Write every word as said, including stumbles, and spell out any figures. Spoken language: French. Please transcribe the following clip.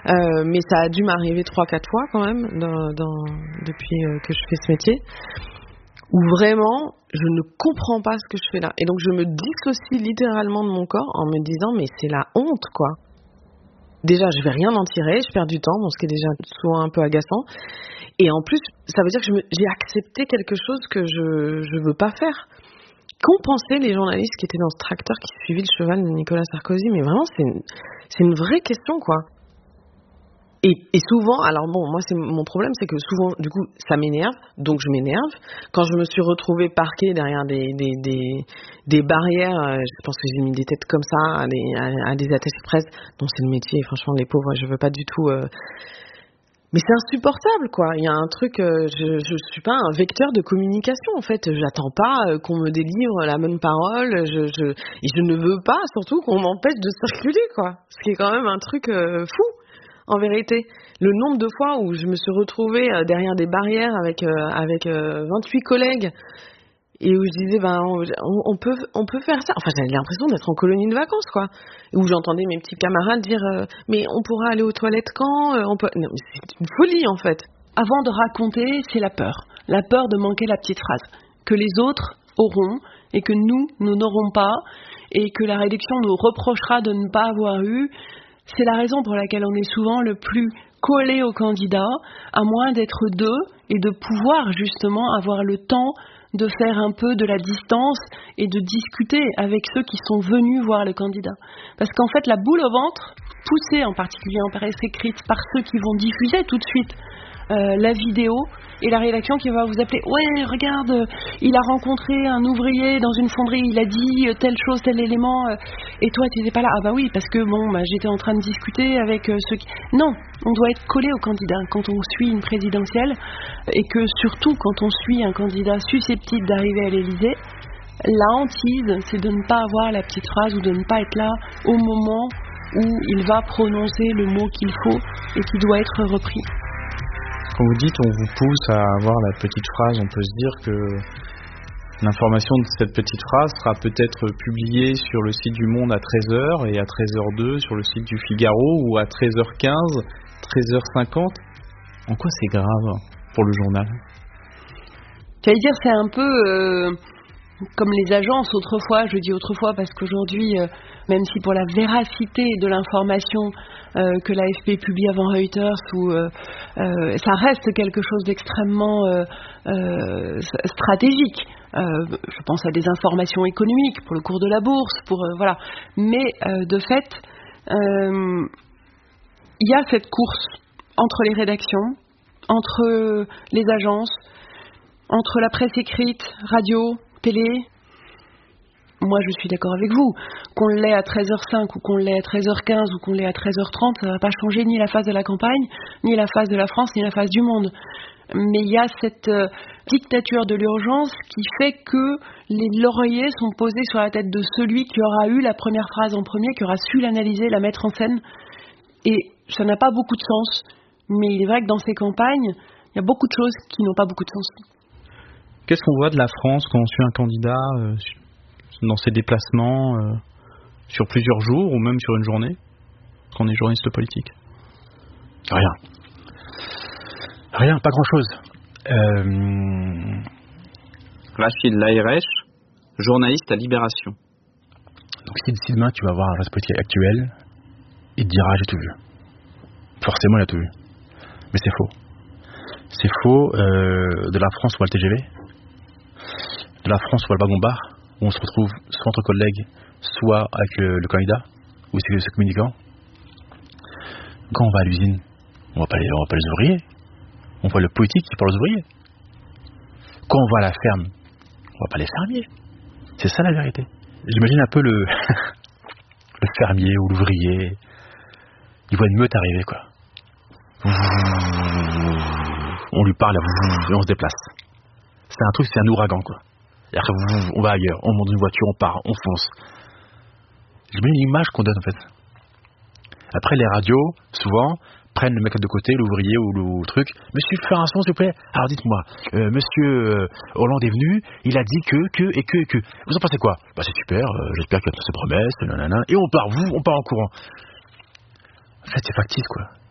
Euh, mais ça a dû m'arriver trois quatre fois quand même dans, dans, depuis euh, que je fais ce métier, où vraiment je ne comprends pas ce que je fais là. Et donc je me dissocie littéralement de mon corps en me disant mais c'est la honte quoi. Déjà je vais rien en tirer, je perds du temps, bon, ce qui est déjà souvent un peu agaçant. Et en plus ça veut dire que je me, j'ai accepté quelque chose que je je veux pas faire. Qu'ont pensé les journalistes qui étaient dans ce tracteur qui suivait le cheval de Nicolas Sarkozy? Mais vraiment c'est une, c'est une vraie question quoi. Et, et souvent, alors bon, moi c'est mon problème, c'est que souvent, du coup, ça m'énerve, donc je m'énerve. Quand je me suis retrouvée parquée derrière des des des, des barrières, euh, je pense que j'ai mis des têtes comme ça à des, à, à des attachés de presse, dont c'est le métier. Et franchement, les pauvres, je veux pas du tout. Euh... Mais c'est insupportable, quoi. Il y a un truc, euh, je je suis pas un vecteur de communication en fait. J'attends pas euh, qu'on me délivre la même parole. Je je et je ne veux pas surtout qu'on m'empêche de circuler, quoi. Ce qui est quand même un truc euh, fou. En vérité, le nombre de fois où je me suis retrouvée euh, derrière des barrières avec euh, avec euh, vingt-huit collègues et où je disais ben on, on peut on peut faire ça. Enfin, j'avais l'impression d'être en colonie de vacances quoi. Et où j'entendais mes petits camarades dire euh, mais on pourra aller aux toilettes quand euh, on peut. Non, mais c'est une folie en fait. Avant de raconter, c'est la peur, la peur de manquer la petite phrase que les autres auront et que nous nous n'aurons pas et que la rédaction nous reprochera de ne pas avoir eu. C'est la raison pour laquelle on est souvent le plus collé au candidat, à moins d'être deux et de pouvoir justement avoir le temps de faire un peu de la distance et de discuter avec ceux qui sont venus voir le candidat. Parce qu'en fait, la boule au ventre, poussée en particulier en presse écrite par ceux qui vont diffuser tout de suite euh, la vidéo, et la rédaction qui va vous appeler « Ouais, regarde, il a rencontré un ouvrier dans une fonderie, il a dit telle chose, tel élément, et toi, tu n'étais pas là. » Ah bah oui, parce que bon, bah, j'étais en train de discuter avec euh, ceux qui... Non, on doit être collé au candidat quand on suit une présidentielle, et que surtout quand on suit un candidat susceptible d'arriver à l'Élysée, la hantise, c'est de ne pas avoir la petite phrase ou de ne pas être là au moment où il va prononcer le mot qu'il faut et qui doit être repris. Quand vous dites on vous pousse à avoir la petite phrase, on peut se dire que l'information de cette petite phrase sera peut-être publiée sur le site du Monde à treize heures et à treize heures deux sur le site du Figaro ou à treize heures quinze, treize heures cinquante. En quoi c'est grave pour le journal? J'allais dire c'est un peu euh, comme les agences autrefois, je dis autrefois parce qu'aujourd'hui, euh, même si pour la véracité de l'information euh, que l'A F P publie avant Reuters, où, euh, euh, ça reste quelque chose d'extrêmement euh, euh, stratégique. Euh, je pense à des informations économiques pour le cours de la bourse, pour euh, voilà. Mais euh, de fait, il euh, y a cette course entre les rédactions, entre les agences, entre la presse écrite, radio, télé. Moi, je suis d'accord avec vous. Qu'on l'ait à treize heures cinq ou qu'on l'ait à treize heures quinze ou qu'on l'ait à treize heures trente, ça ne va pas changer ni la face de la campagne, ni la face de la France, ni la face du monde. Mais il y a cette euh, dictature de l'urgence qui fait que les lauriers sont posés sur la tête de celui qui aura eu la première phrase en premier, qui aura su l'analyser, la mettre en scène. Et ça n'a pas beaucoup de sens. Mais il est vrai que dans ces campagnes, il y a beaucoup de choses qui n'ont pas beaucoup de sens. Qu'est-ce qu'on voit de la France quand on suit un candidat euh, dans ses déplacements euh, sur plusieurs jours ou même sur une journée quand on est journaliste politique? Rien. Rien, pas grand-chose. Euh... Rachid Laïrech, journaliste à Libération. Donc si, si demain tu vas voir un journaliste politique actuel, il te dira j'ai tout vu. Forcément il a tout vu. Mais c'est faux. C'est faux. Euh, de la France on voit le T G V. De la France on voit le wagon-bar, où on se retrouve soit entre collègues, soit avec le, le candidat, ou c'est ce communicant. Quand on va à l'usine, on voit pas les, on voit pas les ouvriers. On voit le politique qui parle aux ouvriers. Quand on va à la ferme, on voit pas les fermiers. C'est ça la vérité. J'imagine un peu le, le fermier ou l'ouvrier. Il voit une meute arriver, quoi. On lui parle et on se déplace. C'est un truc, c'est un ouragan, quoi. Et après, on va ailleurs, on monte une voiture, on part, on fonce. J'imagine l'image qu'on donne, en fait. Après, les radios, souvent, prennent le mec de côté, l'ouvrier ou le truc. Monsieur, faire un son, s'il vous plaît. Alors dites-moi, euh, monsieur euh, Hollande est venu, il a dit que, que, et que, et que. Vous en pensez quoi? Bah c'est super, euh, j'espère qu'il a tenu ses promesses, nanana. Et on part, vous, on part en courant. En fait, c'est factice, quoi.